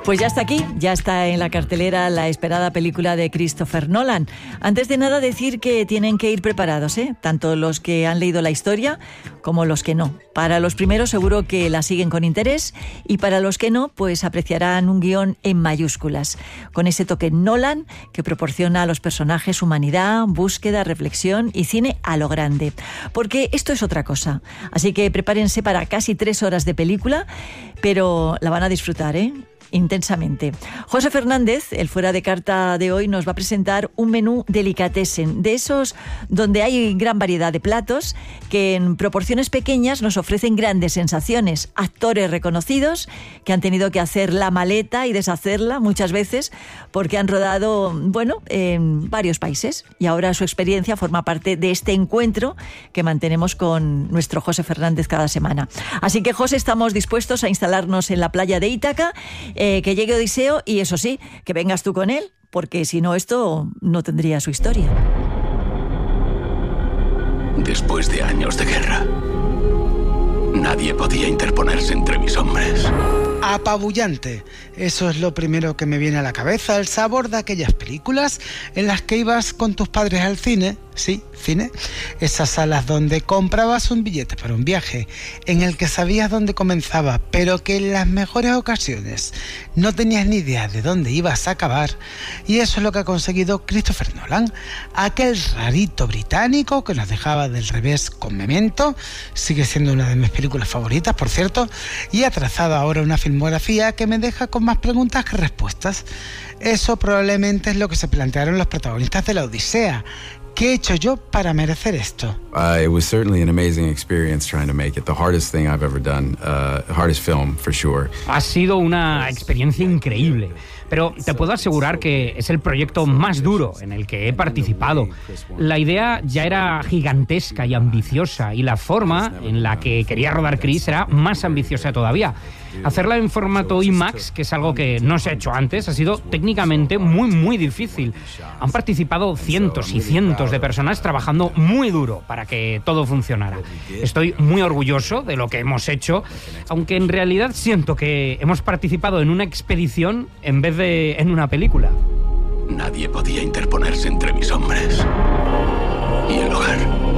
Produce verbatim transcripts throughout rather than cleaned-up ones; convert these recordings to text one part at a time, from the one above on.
Pues ya está aquí, ya está en la cartelera la esperada película de Christopher Nolan. Antes de nada decir que tienen que ir preparados, ¿eh? Tanto los que han leído la historia como los que no. Para los primeros seguro que la siguen con interés y para los que no, pues apreciarán un guión en mayúsculas, con ese toque Nolan que proporciona a los personajes humanidad, búsqueda, reflexión y cine a lo grande. Porque esto es otra cosa. Así que prepárense para casi tres horas de película, pero la van a disfrutar, ¿eh? Intensamente. José Fernández, el fuera de carta de hoy, nos va a presentar un menú delicatessen, de esos donde hay gran variedad de platos que en proporciones pequeñas nos ofrecen grandes sensaciones. Actores reconocidos que han tenido que hacer la maleta y deshacerla muchas veces porque han rodado, bueno, en varios países y ahora su experiencia forma parte de este encuentro que mantenemos con nuestro José Fernández cada semana. Así que, José, estamos dispuestos a instalarnos en la playa de Ítaca. Eh, que llegue Odiseo y, eso sí, que vengas tú con él, porque si no, esto no tendría su historia. Después de años de guerra, nadie podía interponerse entre mis hombres. Apabullante. Eso es lo primero que me viene a la cabeza, el sabor de aquellas películas en las que ibas con tus padres al cine. Sí, cine. Esas salas donde comprabas un billete para un viaje, en el que sabías dónde comenzaba, pero que en las mejores ocasiones no tenías ni idea de dónde ibas a acabar. Y eso es lo que ha conseguido Christopher Nolan, aquel rarito británico que nos dejaba del revés con Memento, sigue siendo una de mis películas favoritas, por cierto, y ha trazado ahora una filmografía que me deja con más preguntas que respuestas. Eso probablemente es lo que se plantearon los protagonistas de la Odisea. ¿Qué he hecho yo para merecer esto? Uh, it was certainly an amazing experience trying to make it. The hardest thing I've ever done, uh, hardest film for sure. Ha sido una experiencia increíble, pero te puedo asegurar que es el proyecto más duro en el que he participado. La idea ya era gigantesca y ambiciosa y la forma en la que quería rodar Chris era más ambiciosa todavía. Hacerla en formato IMAX, que es algo que no se ha hecho antes, ha sido técnicamente muy, muy difícil. Han participado cientos y cientos de personas trabajando muy duro para que todo funcionara. Estoy muy orgulloso de lo que hemos hecho, aunque en realidad siento que hemos participado en una expedición en vez de en una película. Nadie podía interponerse entre mis hombres y el hogar.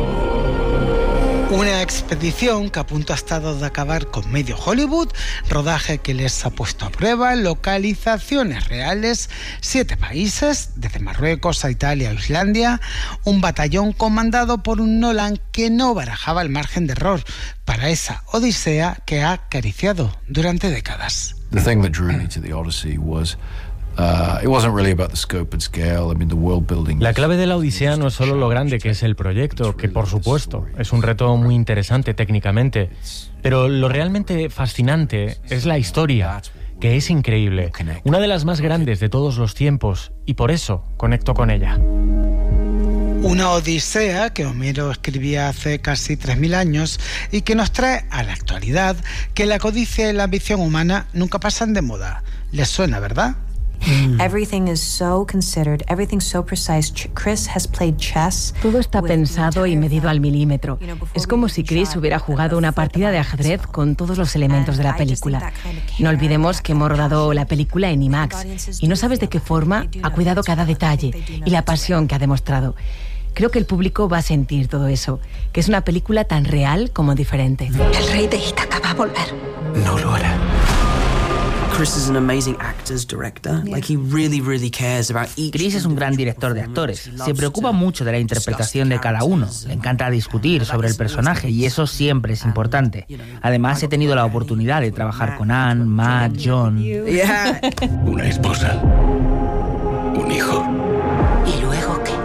Una expedición que a punto ha estado de acabar con medio Hollywood, rodaje que les ha puesto a prueba, localizaciones reales, siete países, desde Marruecos a Italia a Islandia, un batallón comandado por un Nolan que no barajaba el margen de error para esa odisea que ha acariciado durante décadas. The thing that drew me to the Odyssey was Uh, it wasn't really about the scope and scale. I mean, the world building. La clave de la Odisea no es solo lo grande que es el proyecto, que por supuesto es un reto muy interesante técnicamente, pero lo realmente fascinante es la historia, que es increíble, una de las más grandes de todos los tiempos, y por eso conecto con ella. Una odisea que Homero escribía hace casi tres mil años y que nos trae a la actualidad que la codicia y la ambición humana nunca pasan de moda. ¿Les suena, verdad? Everything is so considered, everything's so precise. Chris has played chess. Todo está pensado y medido al milímetro. Es como si Chris hubiera jugado una partida de ajedrez con todos los elementos de la película. No olvidemos que hemos rodado la película en IMAX y no sabes de qué forma ha cuidado cada detalle y la pasión que ha demostrado. Creo que el público va a sentir todo eso, que es una película tan real como diferente. El rey de Ítaca va a volver. No lo hará. Chris is an amazing actors director. Like he really, really cares about each. Chris es un gran director de actores. Se preocupa mucho de la interpretación de cada uno. Le encanta discutir sobre el personaje y eso siempre es importante. Además, he tenido la oportunidad de trabajar con Anne, Matt, John. Una esposa. Un hijo. ¿Y luego qué?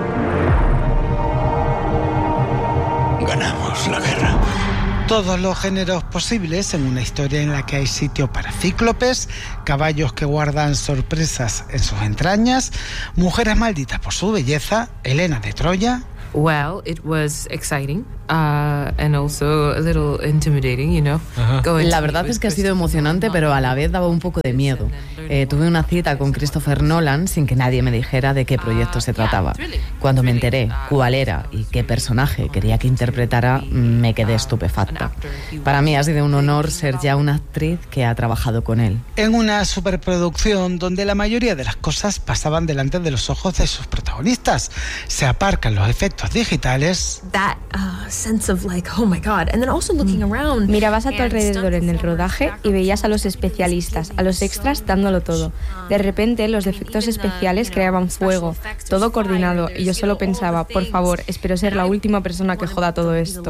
Ganamos la guerra. Todos los géneros posibles en una historia en la que hay sitio para cíclopes, caballos que guardan sorpresas en sus entrañas, mujeres malditas por su belleza, Helena de Troya. Well, it was exciting. uh, and also a little intimidating, you know. La verdad es que ha sido emocionante, pero a la vez daba un poco de miedo. Eh, tuve una cita con Christopher Nolan sin que nadie me dijera de qué proyecto se trataba. Cuando me enteré cuál era y qué personaje quería que interpretara, me quedé estupefacta. Para mí ha sido un honor ser ya una actriz que ha trabajado con él. En una superproducción donde la mayoría de las cosas pasaban delante de los ojos de sus protagonistas, se aparcan los efectos digitales. That, uh, sense of like, oh my God, and then also looking around. Mirabas a tu alrededor en el rodaje y veías a los especialistas, a los extras dándolo todo. De repente los efectos especiales creaban fuego, todo coordinado, y yo solo pensaba, por favor, espero ser la última persona que joda todo esto.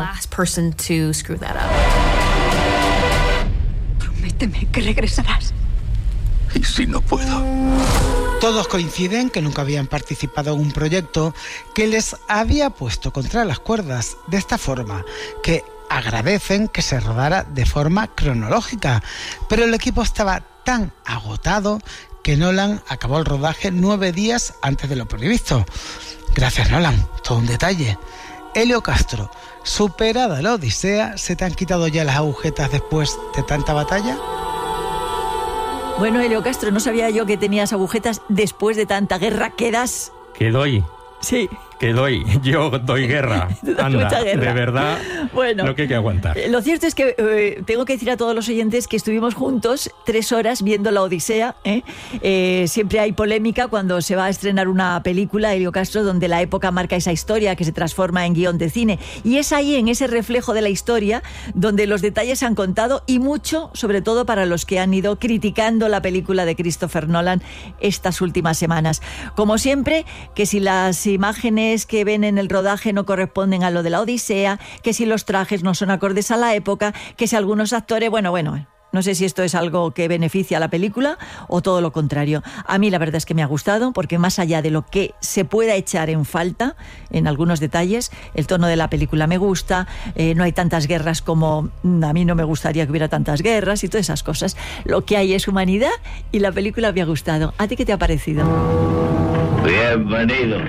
Prométeme que regresarás. ¿Y si no puedo? Todos coinciden que nunca habían participado en un proyecto que les había puesto contra las cuerdas de esta forma, que agradecen que se rodara de forma cronológica, pero el equipo estaba tan agotado que Nolan acabó el rodaje nueve días antes de lo previsto. Gracias, Nolan, todo un detalle. Helio Castro, superada la odisea, ¿se te han quitado ya las agujetas después de tanta batalla? Bueno, Helio Castro, no sabía yo que tenías agujetas después de tanta guerra. ¿Qué das? ¿Qué doy? Sí. Que doy, yo doy guerra. Anda, mucha guerra. De verdad, bueno, lo que hay que aguantar. Lo cierto es que eh, tengo que decir a todos los oyentes que estuvimos juntos tres horas viendo la Odisea. ¿eh? Eh, siempre hay polémica cuando se va a estrenar una película, Helio Castro, donde la época marca esa historia que se transforma en guión de cine. Y es ahí, en ese reflejo de la historia, donde los detalles se han contado, y mucho, sobre todo para los que han ido criticando la película de Christopher Nolan estas últimas semanas. Como siempre, que si las imágenes que ven en el rodaje no corresponden a lo de la Odisea, que si los trajes no son acordes a la época, que si algunos actores, bueno, bueno, no sé si esto es algo que beneficia a la película o todo lo contrario. A mí la verdad es que me ha gustado, porque más allá de lo que se pueda echar en falta en algunos detalles, el tono de la película me gusta, eh, no hay tantas guerras como a mí no me gustaría que hubiera tantas guerras y todas esas cosas. Lo que hay es humanidad y la película me ha gustado. ¿A ti qué te ha parecido? Bienvenidos.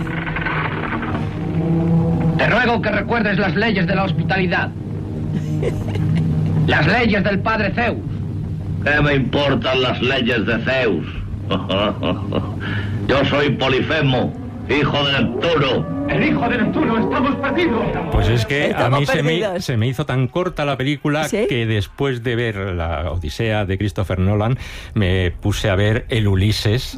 Te ruego que recuerdes las leyes de la hospitalidad. Las leyes del padre Zeus. ¿Qué me importan las leyes de Zeus? Yo soy Polifemo, hijo de Neptuno. El hijo de Neptuno, estamos perdidos. Pues es que estamos a mí se me, perdidos. se me hizo tan corta la película, ¿sí?, que después de ver la Odisea de Christopher Nolan me puse a ver el Ulises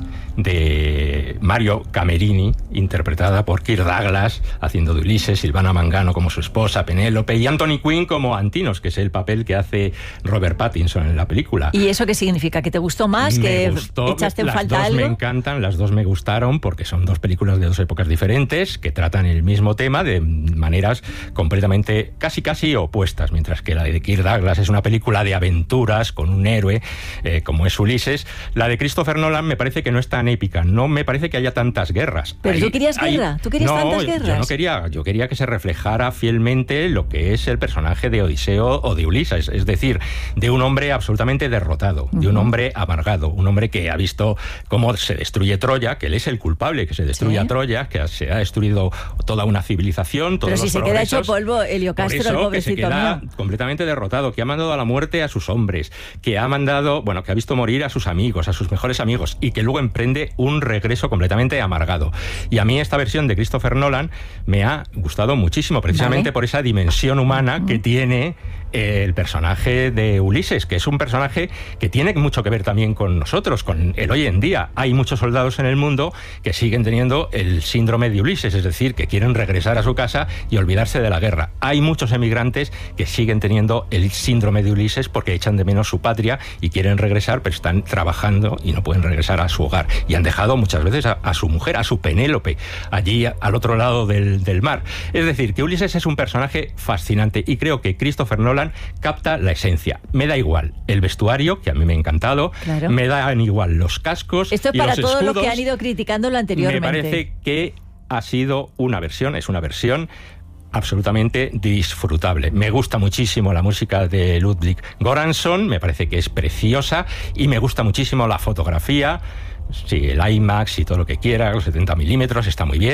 de Mario Camerini, interpretada por Kirk Douglas haciendo de Ulises, Silvana Mangano como su esposa Penélope y Anthony Quinn como Antinos, que es el papel que hace Robert Pattinson en la película. ¿Y eso qué significa? ¿Que te gustó más? Me ¿Que gustó, echaste en las falta dos algo? Me encantan, las dos me gustaron porque son dos películas de dos épocas diferentes que tratan el mismo tema de maneras completamente casi casi opuestas, mientras que la de Kirk Douglas es una película de aventuras con un héroe eh, como es Ulises. La de Christopher Nolan me parece que no es tan épica, no me parece que haya tantas guerras. Pero hay, tú querías hay, guerra, tú querías no, tantas guerras. Yo no quería, yo quería que se reflejara fielmente lo que es el personaje de Odiseo o de Ulises, es decir, de un hombre absolutamente derrotado, uh-huh. de un hombre amargado, un hombre que ha visto cómo se destruye Troya, que él es el culpable, que se destruye ¿Sí? a Troya, que se ha destruido toda una civilización, todos Pero si los se progresos. queda hecho polvo, Helio Castro, Por eso, el pobrecito que se queda mío. completamente derrotado, que ha mandado a la muerte a sus hombres, que ha mandado, bueno, que ha visto morir a sus amigos, a sus mejores amigos, y que luego emprende un regreso completamente amargado. Y a mí esta versión de Christopher Nolan me ha gustado muchísimo, precisamente vale. por esa dimensión humana uh-huh. que tiene el personaje de Ulises, que es un personaje que tiene mucho que ver también con nosotros, con el hoy en día. Hay muchos soldados en el mundo que siguen teniendo el síndrome de Ulises, es decir, que quieren regresar a su casa y olvidarse de la guerra. Hay muchos emigrantes que siguen teniendo el síndrome de Ulises porque echan de menos su patria y quieren regresar, pero están trabajando y no pueden regresar a su hogar. Y han dejado muchas veces a, a su mujer, a su Penélope, allí al otro lado del, del mar. Es decir, que Ulises es un personaje fascinante y creo que Christopher Nolan capta la esencia. Me da igual el vestuario, que a mí me ha encantado, claro. me dan igual los cascos. Esto es y para los todos escudos. los que han ido criticándolo anteriormente. Me parece que ha sido una versión, es una versión absolutamente disfrutable. Me gusta muchísimo la música de Ludwig Göransson, me parece que es preciosa y me gusta muchísimo la fotografía. Sí, el IMAX y todo lo que quiera, los setenta milímetros, está muy bien.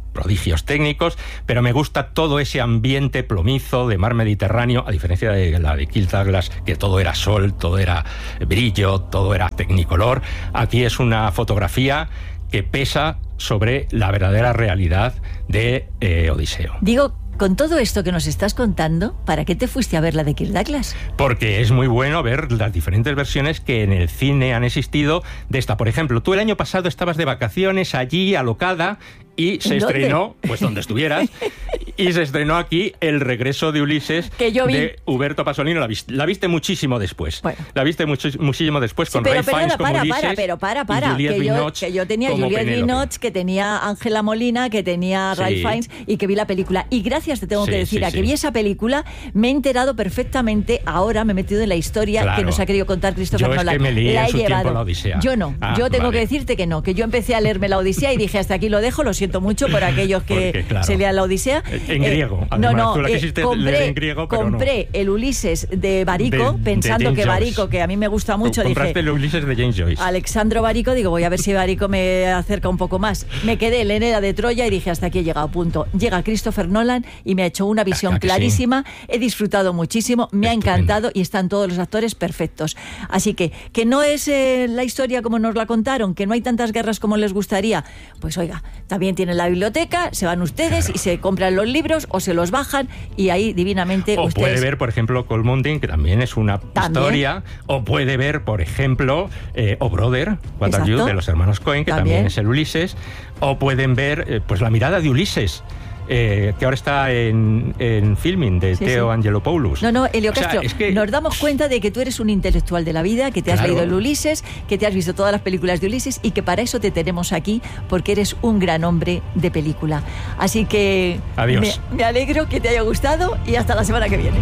prodigios técnicos, pero me gusta todo ese ambiente plomizo de mar Mediterráneo, a diferencia de la de Kirk Douglas, que todo era sol, todo era brillo, todo era tecnicolor. Aquí es una fotografía que pesa sobre la verdadera realidad de eh, Odiseo. Digo, con todo esto que nos estás contando, ¿para qué te fuiste a ver la de Kirk Douglas? Porque es muy bueno ver las diferentes versiones que en el cine han existido de esta. Por ejemplo, tú el año pasado estabas de vacaciones allí, alocada, y se estrenó, pues donde estuvieras, y se estrenó aquí El regreso de Ulises, que yo vi. de Uberto Pasolini. La viste, la viste muchísimo después. Bueno. La viste mucho, muchísimo después sí, con pero Ray perdona, Fiennes como para, Ulises para, pero para, para, y Juliette que, yo, Binoche que yo tenía como Juliette Penélope. Binoche, que tenía Ángela Molina, que tenía Sí. Ray Fiennes y que vi la película. Y gracias, te tengo Sí, que decir, sí, a que sí. vi esa película, me he enterado perfectamente, ahora me he metido en la historia Claro. que nos ha querido contar Christopher Yo es Nolan. que me leí la en he su tiempo llevado. la Odisea. Yo no, Ah, yo tengo vale. que decirte que no, que yo empecé a leerme la Odisea y dije, hasta aquí lo dejo, lo siento mucho por aquellos que Porque, claro, se lean la Odisea. en Eh, griego. No, Además, no, tú la eh, quisiste compré, leer en griego, pero no. compré el Ulises de Barico, De- de pensando James que Joyce. Barico, que a mí me gusta mucho, dije... Compraste el Ulises de James Joyce. Alexandro Barico, digo, voy a ver si Barico me acerca un poco más. Me quedé en la Eneda de Troya y dije, hasta aquí he llegado, punto. Llega Christopher Nolan y me ha hecho una visión que sí? clarísima. He disfrutado muchísimo, me ha Estupendo. encantado y están todos los actores perfectos. Así que, que no es eh, la historia como nos la contaron, que no hay tantas guerras como les gustaría. Pues oiga, también tienen la biblioteca, se van ustedes y se compran los libros o se los bajan y ahí divinamente O ustedes... puede ver, por ejemplo, Cold Mountain, que también es una También. historia. O puede ver, por ejemplo, eh, O Brother, What Are You, Exacto. de los hermanos Coen, que también, También. es el Ulises. O pueden ver, eh, pues, La mirada de Ulises, eh, que ahora está en, en filming, de Sí, Theo sí. Angelopoulos. No, no, Elio O sea, Castro, es que- nos damos cuenta de que tú eres un intelectual de la vida, que te has Claro. leído el Ulises, que te has visto todas las películas de Ulises y que para eso te tenemos aquí, porque eres un gran hombre de película. Así que Adiós. Me, me alegro que te haya gustado y hasta la semana que viene.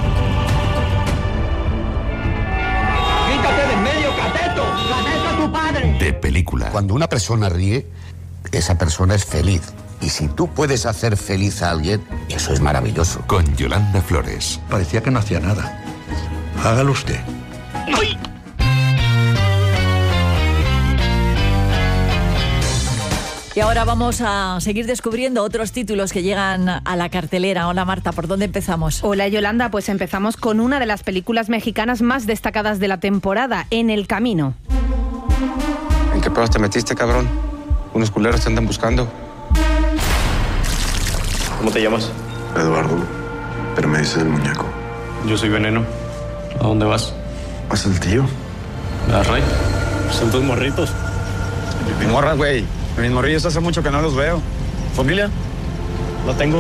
¡Quítate de en medio, cateto! ¡Cateto a tu padre! De película. Cuando una persona ríe, esa persona es feliz. Y si tú puedes hacer feliz a alguien, eso es maravilloso. Con Yolanda Flores. Parecía que no hacía nada. Hágalo usted. ¡Ay! Y ahora vamos a seguir descubriendo otros títulos que llegan a la cartelera. Hola Marta, ¿por dónde empezamos? Hola Yolanda, pues empezamos con una de las películas mexicanas más destacadas de la temporada, En el Camino. ¿En qué pedos te metiste, cabrón? Unos culeros te andan buscando. ¿Cómo te llamas? Eduardo, pero me dices el muñeco. Yo soy Veneno. ¿A dónde vas? ¿Vas el tío? ¿A Rey? Son tus morritos. Morras, güey. Mis morrillos hace mucho que no los veo. ¿Familia? La tengo.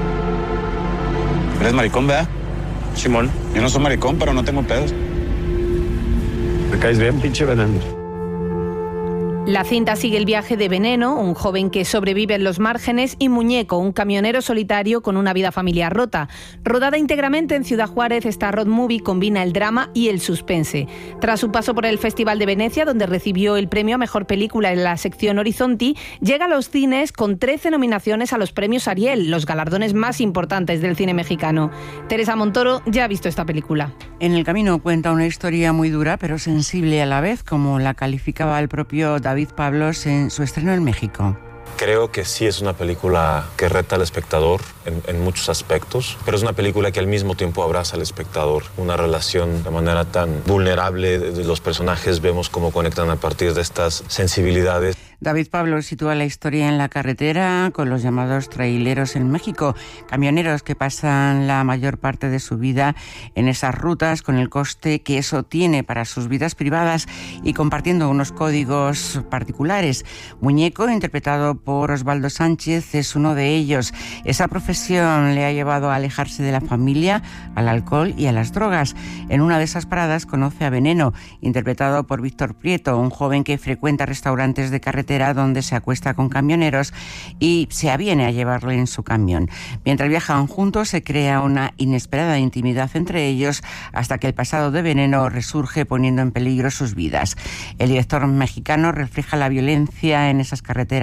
¿Eres maricón, verdad? Simón. Yo no soy maricón, pero no tengo pedos. Me caes bien, pinche Veneno. La cinta sigue el viaje de Veneno, un joven que sobrevive en los márgenes, y Muñeco, un camionero solitario con una vida familiar rota. Rodada íntegramente en Ciudad Juárez, esta road movie combina el drama y el suspense. Tras su paso por el Festival de Venecia, donde recibió el premio a Mejor Película en la sección Horizonti, llega a los cines con trece nominaciones a los premios Ariel, los galardones más importantes del cine mexicano. Teresa Montoro ya ha visto esta película. En el Camino cuenta una historia muy dura, pero sensible a la vez, como la calificaba el propio David Pablos en su estreno en México. Creo que sí es una película que reta al espectador en, en muchos aspectos, pero es una película que al mismo tiempo abraza al espectador. Una relación de manera tan vulnerable de los personajes, vemos cómo conectan a partir de estas sensibilidades. David Pablos sitúa la historia en la carretera con los llamados traileros en México, camioneros que pasan la mayor parte de su vida en esas rutas con el coste que eso tiene para sus vidas privadas y compartiendo unos códigos particulares. Muñeco, interpretado por Osvaldo Sánchez, es uno de ellos. Esa profesión le ha llevado a alejarse de la familia, al alcohol y a las drogas. En una de esas paradas conoce a Veneno, interpretado por Víctor Prieto, un joven que frecuenta restaurantes de carretera donde se acuesta con camioneros y se aviene a llevarle en su camión. Mientras viajan juntos se crea una inesperada intimidad entre ellos hasta que el pasado de Veneno resurge poniendo en peligro sus vidas. El director mexicano refleja la violencia en esas carreteras desérticas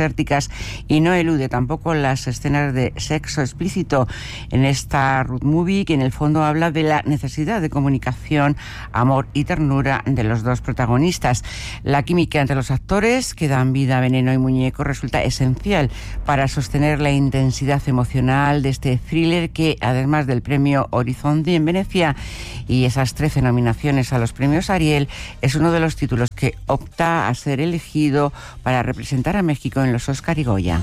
desérticas y no elude tampoco las escenas de sexo explícito en esta road movie, que en el fondo habla de la necesidad de comunicación, amor y ternura de los dos protagonistas. La química entre los actores que dan vida a Veneno y Muñeco resulta esencial para sostener la intensidad emocional de este thriller que, además del premio Horizonte en Venecia y esas trece nominaciones a los premios Ariel, es uno de los títulos que opta a ser elegido para representar a México en los Oscar y Goya.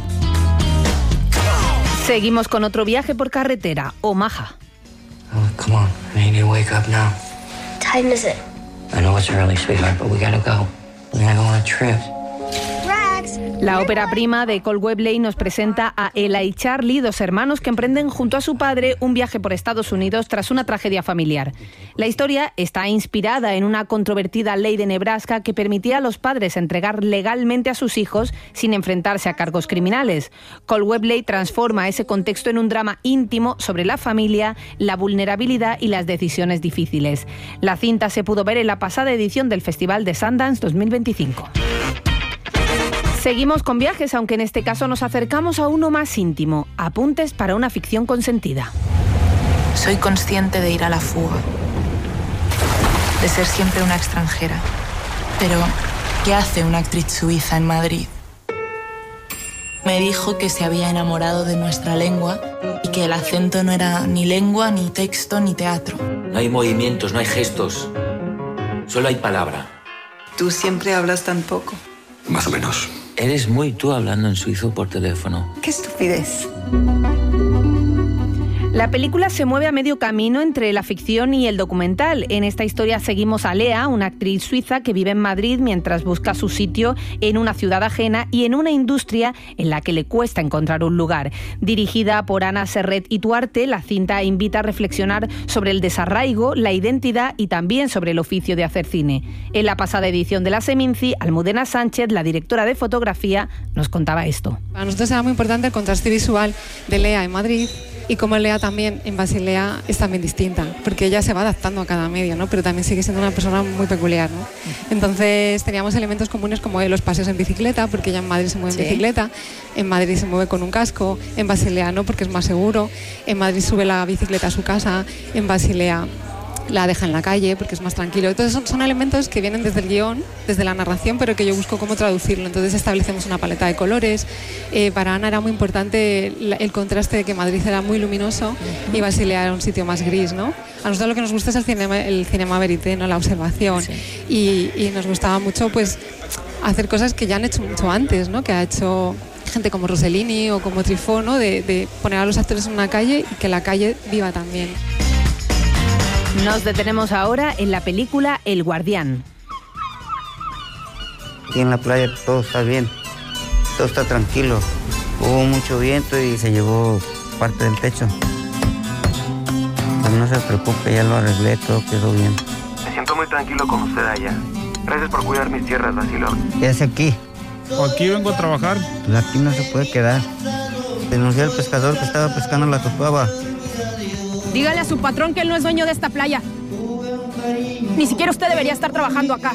Seguimos con otro viaje por carretera, Omaha. Oh, come on, I need to wake up now. What time is it? I know it's early, sweetheart, but we gotta go. We're gonna go on a trip. La ópera prima de Cole Webley nos presenta a Ella y Charlie, dos hermanos que emprenden junto a su padre un viaje por Estados Unidos tras una tragedia familiar. La historia está inspirada en una controvertida ley de Nebraska que permitía a los padres entregar legalmente a sus hijos sin enfrentarse a cargos criminales. Cole Webley transforma ese contexto en un drama íntimo sobre la familia, la vulnerabilidad y las decisiones difíciles. La cinta se pudo ver en la pasada edición del Festival de Sundance dos mil veinticinco. Seguimos con viajes, aunque en este caso nos acercamos a uno más íntimo. Apuntes para una ficción consentida. Soy consciente de ir a la fuga, de ser siempre una extranjera. Pero, ¿qué hace una actriz suiza en Madrid? Me dijo que se había enamorado de nuestra lengua y que el acento no era ni lengua, ni texto, ni teatro. No hay movimientos, no hay gestos, solo hay palabra. Tú siempre hablas tan poco. Más o menos. Eres muy tú hablando en suizo por teléfono. ¡Qué estupidez! La película se mueve a medio camino entre la ficción y el documental. En esta historia seguimos a Lea, una actriz suiza que vive en Madrid mientras busca su sitio en una ciudad ajena y en una industria en la que le cuesta encontrar un lugar. Dirigida por Ana Serret y Duarte, la cinta invita a reflexionar sobre el desarraigo, la identidad y también sobre el oficio de hacer cine. En la pasada edición de la Seminci, Almudena Sánchez, la directora de fotografía, nos contaba esto. Para nosotros era muy importante el contraste visual de Lea en Madrid. Y como Lea también en Basilea es también distinta, porque ella se va adaptando a cada medio, ¿no? Pero también sigue siendo una persona muy peculiar, ¿no? Entonces teníamos elementos comunes como los paseos en bicicleta, porque ella en Madrid se mueve en ¿Sí? bicicleta, en Madrid se mueve con un casco, en Basilea no, porque es más seguro, en Madrid sube la bicicleta a su casa, en Basilea la deja en la calle porque es más tranquilo. Entonces son, son elementos que vienen desde el guión, desde la narración, pero que yo busco cómo traducirlo. Entonces establecemos una paleta de colores. Eh, para Ana era muy importante el, el contraste de que Madrid era muy luminoso y Basilea era un sitio más gris, ¿no? A nosotros lo que nos gusta es el cinema, el cinema verité, ¿no? La observación. Sí. Y, y nos gustaba mucho pues hacer cosas que ya han hecho mucho antes, ¿no? Que ha hecho gente como Rossellini o como Truffaut, ¿no? De, de poner a los actores en una calle y que la calle viva también. Nos detenemos ahora en la película El Guardián. Aquí en la playa todo está bien, todo está tranquilo. Hubo mucho viento y se llevó parte del techo. Pero no se preocupe, ya lo arreglé, todo quedó bien. Me siento muy tranquilo con usted allá. Gracias por cuidar mis tierras, Basilio. Quédese aquí. Aquí vengo a trabajar. Pues aquí no se puede quedar. Denuncié al pescador que estaba pescando la topaba. Dígale a su patrón que él no es dueño de esta playa. Ni siquiera usted debería estar trabajando acá.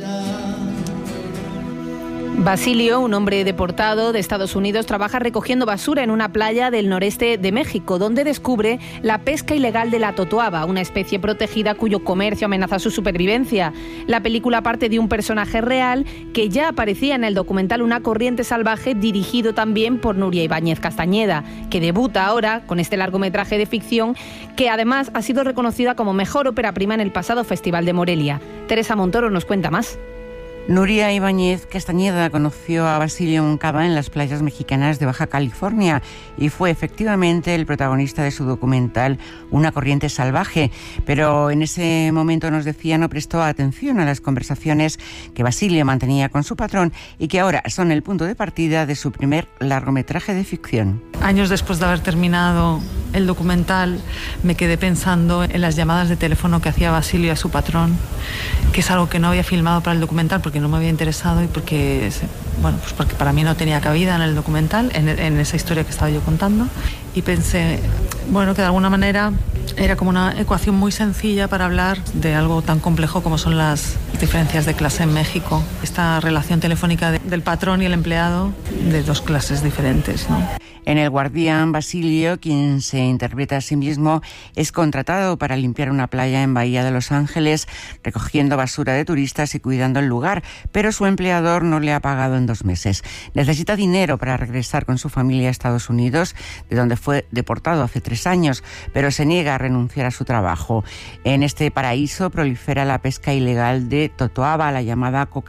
Basilio, un hombre deportado de Estados Unidos, trabaja recogiendo basura en una playa del noreste de México, donde descubre la pesca ilegal de la totoaba, una especie protegida cuyo comercio amenaza su supervivencia. La película parte de un personaje real que ya aparecía en el documental Una corriente salvaje, dirigido también por Nuria Ibáñez Castañeda, que debuta ahora con este largometraje de ficción, que además ha sido reconocida como mejor ópera prima en el pasado Festival de Morelia. Teresa Montoro nos cuenta más. Nuria Ibáñez Castañeda conoció a Basilio Moncada en las playas mexicanas de Baja California y fue efectivamente el protagonista de su documental Una corriente salvaje, pero en ese momento, nos decía, no prestó atención a las conversaciones que Basilio mantenía con su patrón y que ahora son el punto de partida de su primer largometraje de ficción. Años después de haber terminado el documental, me quedé pensando en las llamadas de teléfono que hacía Basilio a su patrón, que es algo que no había filmado para el documental porque no me había interesado y porque, bueno, pues porque para mí no tenía cabida en el documental, en, en esa historia que estaba yo contando. Y pensé, bueno, que de alguna manera Era como una ecuación muy sencilla para hablar de algo tan complejo como son las diferencias de clase en México. Esta relación telefónica de, del patrón y el empleado de dos clases diferentes, ¿no? En El Guardián, Basilio, quien se interpreta a sí mismo, es contratado para limpiar una playa en Bahía de Los Ángeles, recogiendo basura de turistas y cuidando el lugar, pero su empleador no le ha pagado en dos meses. Necesita dinero para regresar con su familia a Estados Unidos, de donde fue deportado hace tres años, pero se niega a renunciar a su trabajo. En este paraíso prolifera la pesca ilegal de totoaba, la llamada cocaína